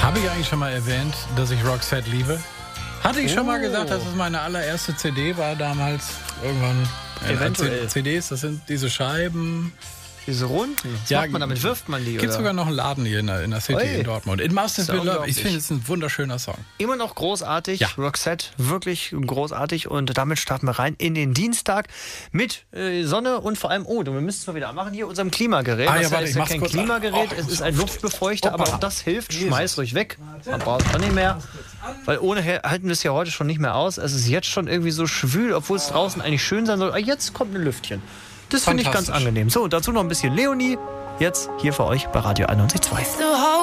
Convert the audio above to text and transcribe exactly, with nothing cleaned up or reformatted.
Habe ich eigentlich schon mal erwähnt, dass ich Roxette liebe? Hatte ich Oh. schon mal gesagt, dass es meine allererste C D war damals? Irgendwann. Äh, Eventuell. C Ds, das sind diese Scheiben. Diese Runden? Was Ja, macht man damit? Wirft man die? Gibt Oder? sogar noch einen Laden hier in der, in der City Oi. in Dortmund. In Masters Ist ja Be Love. Ich unglaublich. finde, es ist ein wunderschöner Song. Immer noch großartig. Ja. Roxette, wirklich großartig. Und damit starten wir rein in den Dienstag mit äh, Sonne und vor allem, oh, wir müssen es mal wieder machen, hier unserem Klimagerät. Ah, ja, Das warte, heißt ich ja mach's kein kurz an. Klimagerät, Oh, es ist ein Luftbefeuchter, Opa. aber auch das hilft. Schmeiß ruhig weg. Man braucht es auch nicht mehr. Weil ohne halten wir es ja heute schon nicht mehr aus. Es ist jetzt schon irgendwie so schwül, obwohl es draußen eigentlich schön sein soll. Ah, jetzt kommt ein Lüftchen. Das finde ich ganz Fantastisch. angenehm. So, und dazu noch ein bisschen Leonie. Jetzt hier für euch bei Radio einundneunzig Komma zwei.